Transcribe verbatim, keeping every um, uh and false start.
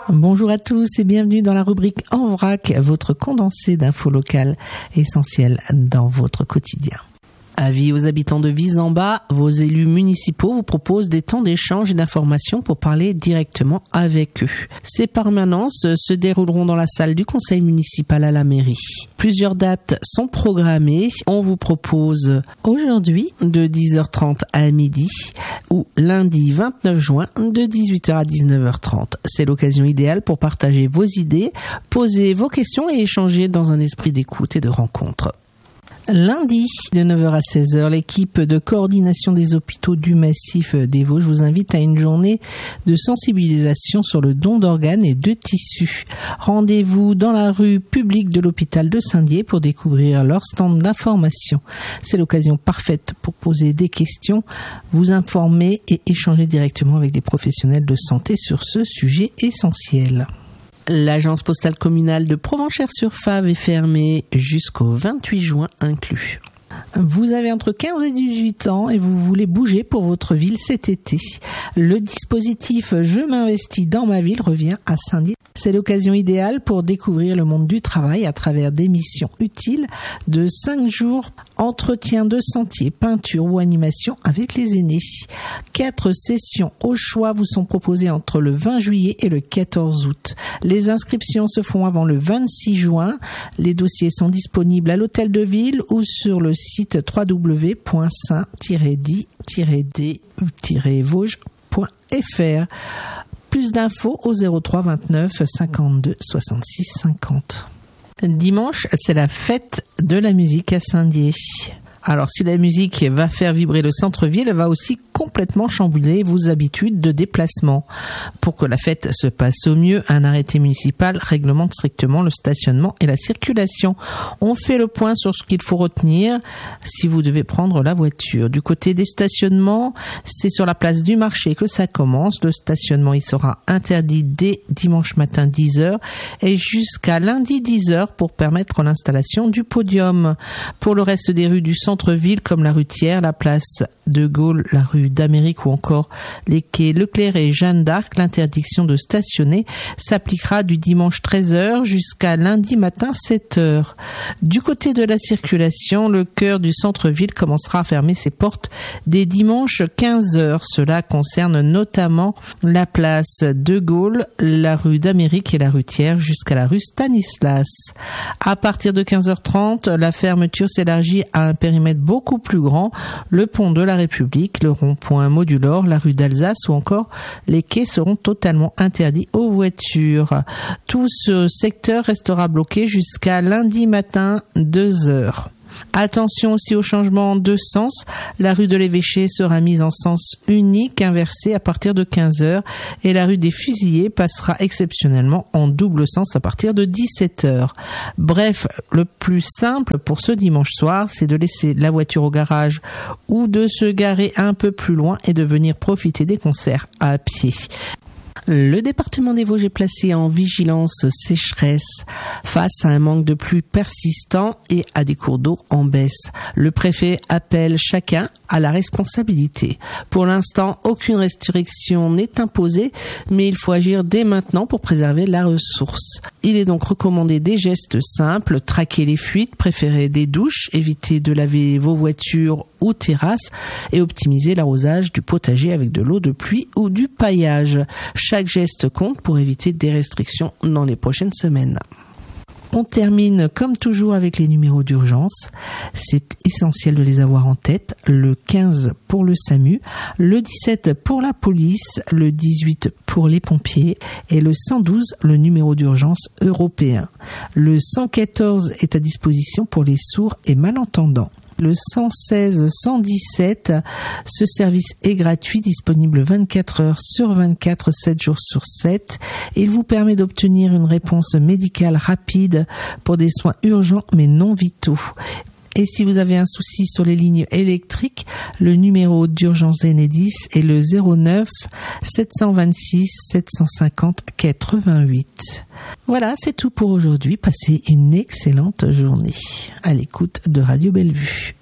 Bonjour à tous et bienvenue dans la rubrique En Vrac, votre condensé d'infos locales essentielles dans votre quotidien. Avis aux habitants de Vis-en-Bas, vos élus municipaux vous proposent des temps d'échange et d'information pour parler directement avec eux. Ces permanences se dérouleront dans la salle du conseil municipal à la mairie. Plusieurs dates sont programmées. On vous propose aujourd'hui de dix heures trente à midi ou lundi vingt-neuf juin de dix-huit heures à dix-neuf heures trente. C'est l'occasion idéale pour partager vos idées, poser vos questions et échanger dans un esprit d'écoute et de rencontre. Lundi, de neuf heures à seize heures, l'équipe de coordination des hôpitaux du massif des Vosges vous invite à une journée de sensibilisation sur le don d'organes et de tissus. Rendez-vous dans la rue publique de l'hôpital de Saint-Dié pour découvrir leur stand d'information. C'est l'occasion parfaite pour poser des questions, vous informer et échanger directement avec des professionnels de santé sur ce sujet essentiel. L'agence postale communale de Provenchères-sur-Fave est fermée jusqu'au vingt-huit juin inclus. Vous avez entre quinze et dix-huit ans et vous voulez bouger pour votre ville cet été. Le dispositif Je m'investis dans ma ville revient à Saint-Dié. C'est l'occasion idéale pour découvrir le monde du travail à travers des missions utiles de cinq jours, entretien de sentier, peinture ou animation avec les aînés. Quatre sessions au choix vous sont proposées entre le vingt juillet et le quatorze août. Les inscriptions se font avant le vingt-six juin. Les dossiers sont disponibles à l'hôtel de ville ou sur le site w w w point saint tiret d tiret d tiret vosges point f r. Plus d'infos au zéro trois vingt-neuf cinquante-deux soixante-six cinquante. Dimanche, c'est la fête de la musique à Saint-Dié. Alors, si la musique va faire vibrer le centre-ville, elle va aussi complètement chambouler vos habitudes de déplacement. Pour que la fête se passe au mieux, un arrêté municipal réglemente strictement le stationnement et la circulation. On fait le point sur ce qu'il faut retenir si vous devez prendre la voiture. Du côté des stationnements, c'est sur la place du marché que ça commence. Le stationnement, il sera interdit dès dimanche matin dix heures et jusqu'à lundi dix heures pour permettre l'installation du podium. Pour le reste des rues du centre-ville comme la rue Thiers, la place de Gaulle, la rue d'Amérique ou encore les quais Leclerc et Jeanne d'Arc, l'interdiction de stationner s'appliquera du dimanche treize heures jusqu'à lundi matin sept heures. Du côté de la circulation, le cœur du centre-ville commencera à fermer ses portes dès dimanche quinze heures. Cela concerne notamment la place de Gaulle, la rue d'Amérique et la rue Thiers jusqu'à la rue Stanislas. À partir de quinze heures trente, la fermeture s'élargit à un périmètre beaucoup plus grand, le pont de la République, le rond-point Modulor, la rue d'Alsace ou encore les quais seront totalement interdits aux voitures. Tout ce secteur restera bloqué jusqu'à lundi matin deux heures. Attention aussi au changement de sens. La rue de l'Évêché sera mise en sens unique inversé à partir de quinze heures et la rue des Fusillés passera exceptionnellement en double sens à partir de dix-sept heures. Bref, le plus simple pour ce dimanche soir, c'est de laisser la voiture au garage ou de se garer un peu plus loin et de venir profiter des concerts à pied. Le département des Vosges est placé en vigilance sécheresse face à un manque de pluie persistant et à des cours d'eau en baisse. Le préfet appelle chacun à la responsabilité. Pour l'instant, aucune restriction n'est imposée, mais il faut agir dès maintenant pour préserver la ressource. Il est donc recommandé des gestes simples, traquer les fuites, préférer des douches, éviter de laver vos voitures ou terrasses et optimiser l'arrosage du potager avec de l'eau de pluie ou du paillage. Chaque geste compte pour éviter des restrictions dans les prochaines semaines. On termine comme toujours avec les numéros d'urgence. C'est essentiel de les avoir en tête. Le quinze pour le SAMU, le dix-sept pour la police, le dix-huit pour les pompiers et le cent douze, le numéro d'urgence européen. Le cent quatorze est à disposition pour les sourds et malentendants. Le cent seize cent dix-sept, ce service est gratuit, disponible vingt-quatre heures sur vingt-quatre, sept jours sur sept. Il vous permet d'obtenir une réponse médicale rapide pour des soins urgents mais non vitaux. Et si vous avez un souci sur les lignes électriques, le numéro d'urgence d'Enedis est le zéro neuf sept cent vingt-six sept cent cinquante quatre-vingt-huit. Voilà, c'est tout pour aujourd'hui. Passez une excellente journée à l'écoute de Radio Bellevue.